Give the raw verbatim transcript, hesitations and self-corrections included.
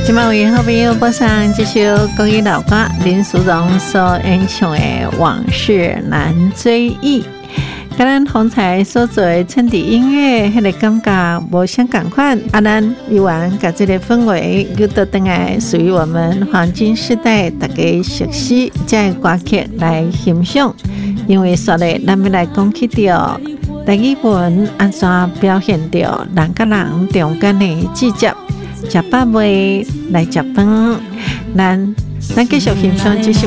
今晚为好朋友播上这首国语老歌，林淑荣所演唱的《往事难追忆》。甲咱风采所做的衬底音乐，迄、那个感觉无相共款。啊，咱依然甲这个氛围又倒转来，属于我们黄金时代大家熟悉这个歌曲来欣赏。因为说咧，咱要来讲起到台语文安怎表现到人甲人中间的直接。食饱未来食饭，咱咱继续欣赏这首